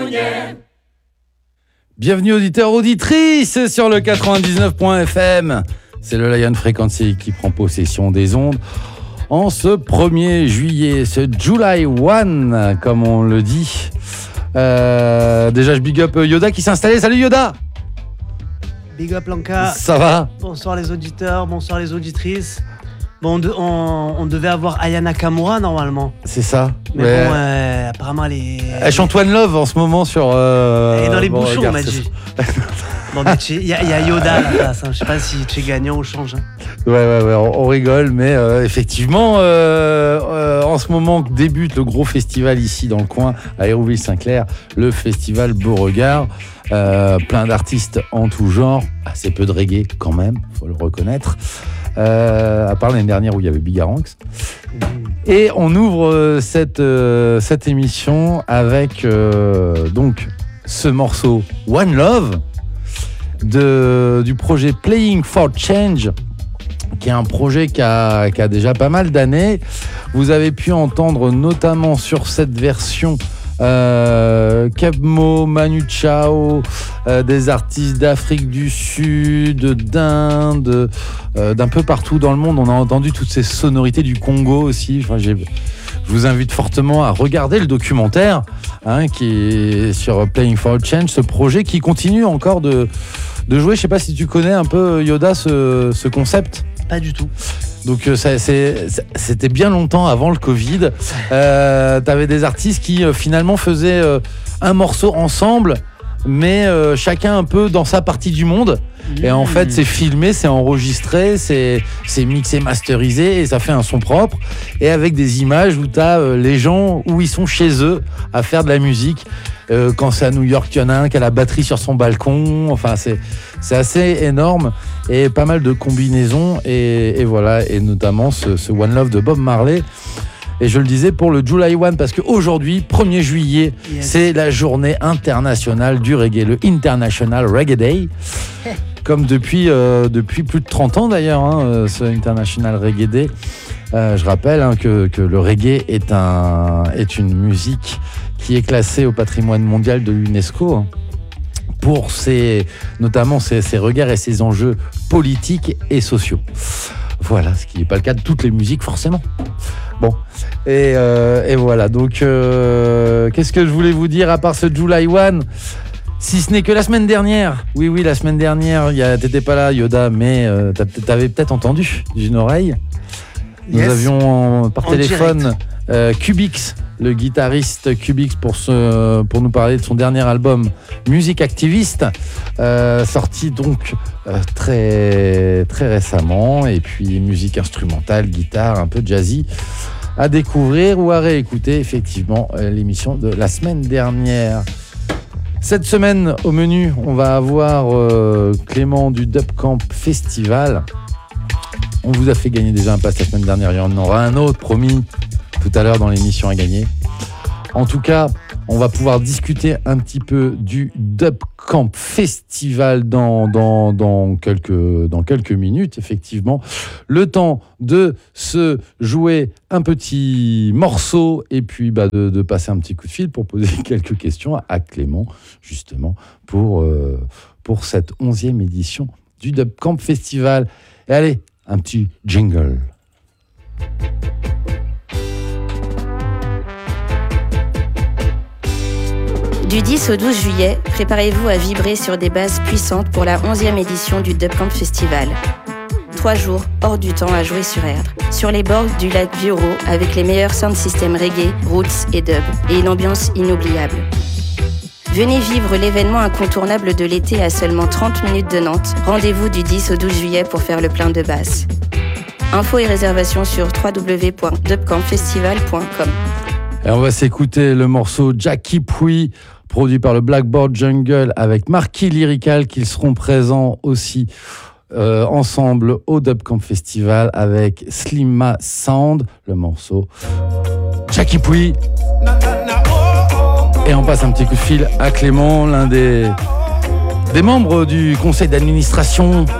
Bienvenue auditeurs, auditrices sur le 99.fm. C'est le Lion Frequency qui prend possession des ondes en ce 1er juillet, ce July 1, comme on le dit. Déjà, je big up Yoda qui s'est installé. Salut Yoda. Big up Lanka. Ça va? Bonsoir les auditeurs, bonsoir les auditrices. Bon, on devait avoir Aya Nakamura normalement. C'est ça. Mais ouais. Bon, apparemment elle chante One Love en ce moment sur... Elle est dans les bouchons, regarde, on m'a dit. Bon, il y a Yoda à la place. Hein. Je sais pas si tu es gagnant ou change. Hein. Ouais, on rigole, mais effectivement, en ce moment débute le gros festival ici dans le coin, à Hérouville-Saint-Clair, le festival Beauregard. Plein d'artistes en tout genre, assez peu de reggae quand même, faut le reconnaître. À part l'année dernière où il y avait Bigaranx. Et on ouvre cette émission avec donc ce morceau One Love du projet Playing for Change, qui est un projet qui a déjà pas mal d'années. Vous avez pu entendre notamment sur cette version Kebmo, Manu Chao, des artistes d'Afrique du Sud, d'Inde, d'un peu partout dans le monde. On a entendu toutes ces sonorités du Congo aussi. Enfin, je vous invite fortement à regarder le documentaire qui est sur Playing for Change, ce projet qui continue encore de jouer. Je sais pas si tu connais un peu, Yoda, ce concept. Pas du tout. Donc c'était bien longtemps avant le Covid. T'avais des artistes qui finalement faisaient un morceau ensemble, mais chacun un peu dans sa partie du monde. Et en fait, c'est filmé, c'est enregistré, c'est mixé, masterisé, et ça fait un son propre. Et avec des images où t'as les gens où ils sont chez eux à faire de la musique. Quand c'est à New York, il y en a un qui a la batterie sur son balcon. Enfin, c'est assez énorme et pas mal de combinaisons. Et voilà, et notamment ce One Love de Bob Marley. Et je le disais pour le July 1, parce qu'aujourd'hui, 1er juillet, c'est la journée internationale du reggae, le International Reggae Day. Comme depuis plus de 30 ans d'ailleurs, ce International Reggae Day. Je rappelle que le reggae est une musique qui est classée au patrimoine mondial de l'UNESCO pour notamment ses regards et ses enjeux politiques et sociaux. Voilà, ce qui n'est pas le cas de toutes les musiques forcément. Bon, et voilà, donc qu'est-ce que je voulais vous dire à part ce July 1 ? Si ce n'est que la semaine dernière, oui, la semaine dernière, t'étais pas là Yoda, mais t'avais peut-être entendu d'une oreille. Nous avions par téléphone Cubix, le guitariste Cubix, pour nous parler de son dernier album Musique Activiste, sorti donc très, très récemment, et puis musique instrumentale, guitare, un peu jazzy, à découvrir ou à réécouter effectivement l'émission de la semaine dernière. Cette semaine au menu, on va avoir Clément du Dub Camp Festival. On vous a fait gagner déjà un pass la semaine dernière, il y en aura un autre promis tout à l'heure dans l'émission à gagner. En tout cas, on va pouvoir discuter un petit peu du Dub Camp Festival dans quelques minutes, effectivement. Le temps de se jouer un petit morceau et puis de passer un petit coup de fil pour poser quelques questions à Clément, justement, pour cette 11e édition du Dub Camp Festival. Et allez, un petit jingle. Du 10 au 12 juillet, préparez-vous à vibrer sur des bases puissantes pour la 11e édition du Dub Camp Festival. 3 jours hors du temps à jouer sur Erdre, sur les bords du lac Bureau avec les meilleurs sound systems reggae, roots et dub, et une ambiance inoubliable. Venez vivre l'événement incontournable de l'été à seulement 30 minutes de Nantes. Rendez-vous du 10 au 12 juillet pour faire le plein de basses. Infos et réservations sur www.dubcampfestival.com. Et on va s'écouter le morceau Jackie Pui, produit par le Blackboard Jungle avec Marquis Lyrical, qui seront présents aussi ensemble au Dub Camp Festival avec Slimma Sound, le morceau Jackie Pui. Et on passe un petit coup de fil à Clément, l'un des membres du conseil d'administration